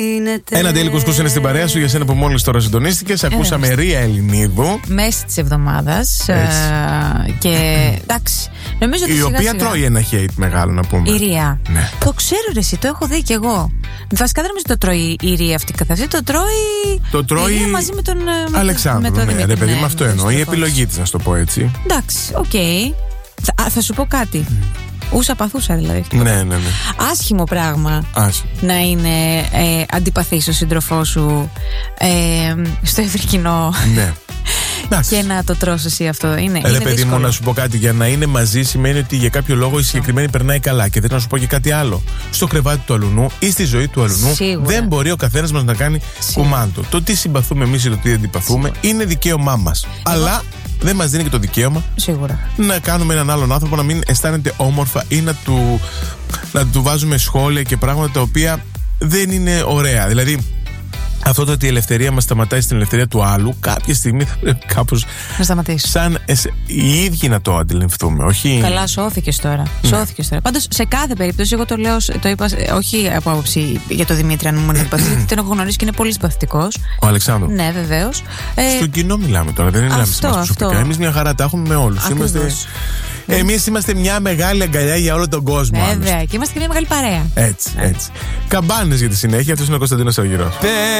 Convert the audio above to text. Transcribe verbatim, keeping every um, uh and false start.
Ένα τέλειο κουσκούς είναι στην παρέα σου για σένα που μόλις τώρα συντονίστηκες. Ακούσαμε Ρία Ελληνίδου. Μέση της εβδομάδας. Ε, και εντάξει. Νομίζω ότι η σιγά οποία σιγά τρώει ένα hate μεγάλο, να πούμε. Η Ρία. Ναι. Το ξέρω ρε εσύ, το έχω δει κι εγώ. Βασικά δεν νομίζω το τρώει η Ρία αυτή καθ' αυτή. Το τρώει. Το τρώει η Ρία μαζί με τον Αλεξάνδρου. Με τον ναι, Δημήτρη. ρε παιδί, ναι, με αυτό ναι, εννοώ. Η ναι, επιλογή της, να σου το πω έτσι. Εντάξει, οκ. Okay. Θα, θα σου πω κάτι. Ούσα παθούσα δηλαδή. Ναι, ναι, ναι. Άσχημο πράγμα. Άσχημο. Να είναι ε, αντιπαθής ο σύντροφός σου ε, στο ευρύ κοινό. Ναι. Και να το τρως εσύ αυτό. Είναι, Ρε είναι παιδί δύσκολο. μου, να σου πω κάτι. Για να είναι μαζί σημαίνει ότι για κάποιο λόγο η συγκεκριμένη περνάει καλά. Και θέλω να σου πω και κάτι άλλο. Στο κρεβάτι του αλουνού ή στη ζωή του αλουνού Σίγουρα. δεν μπορεί ο καθένας μας να κάνει κουμάντο. Το τι συμπαθούμε εμείς ή το τι αντιπαθούμε Σίγουρα. είναι δικαίωμά μας. Αλλά δεν μας δίνει και το δικαίωμα Σίγουρα. να κάνουμε έναν άλλον άνθρωπο να μην αισθάνεται όμορφα ή να του, να του βάζουμε σχόλια και πράγματα τα οποία δεν είναι ωραία. Δηλαδή, αυτό το ότι η ελευθερία μας σταματάει στην ελευθερία του άλλου, κάποια στιγμή θα πρέπει κάπως να σταματήσει. Σαν εσ, οι ίδιοι να το αντιληφθούμε, όχι. Καλά, σώθηκες τώρα. Ναι. Σώθηκες τώρα. Πάντως, σε κάθε περίπτωση, εγώ το λέω, το είπα, όχι από άποψη για τον Δημήτρη, αν μου είναι συμπαθητικός, τον έχω γνωρίσει και είναι πολύ συμπαθητικός. Ο Αλεξάνδρου. Ναι, βεβαίως. Στο ε, κοινό μιλάμε τώρα, δεν μιλάμε σε εμάς προσωπικά. Εμείς μια χαρά τα έχουμε με όλους. Είμαστε... Εμείς είμαστε μια μεγάλη αγκαλιά για όλο τον κόσμο. Βέβαια, και είμαστε και μια μεγάλη παρέα. Έτσι, έτσι. Καμπάνες για τη συνέχεια, αυτός είναι ο Κωνσταντίνος Αργυρός.